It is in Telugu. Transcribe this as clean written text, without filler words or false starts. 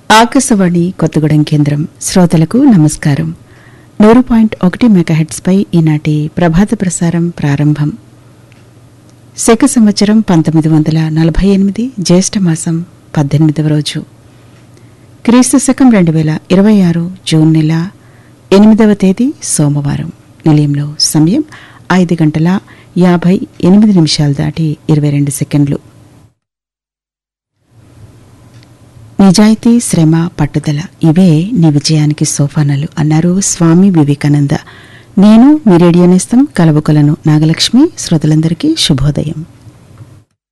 ఆకాశవాణి కొత్తగూడెం కేంద్రం శ్రోతలకు నమస్కారం. 100.1 మెగాహెర్ట్జ్ పై ఈనాటి ప్రభాత ప్రసారం ప్రారంభం. శక సంవత్సరం 1948 జ్యేష్ఠ మాసం 18వ రోజు, క్రీస్తు శకం 2026 జూన్ నెల 8వ తేదీ సోమవారం. నిలయంలో సమయం 5:58 దాటి 22 సెకండ్లు. నిజాయితీ, శ్రమ, పట్టుదల ఇవే నీ విజయానికి సోపానాలు అన్నారు స్వామి వివేకానంద. నేను మీ రేడియో నేస్తం కలవకొలను నాగలక్ష్మి. శ్రోతలందరికీ శుభోదయం.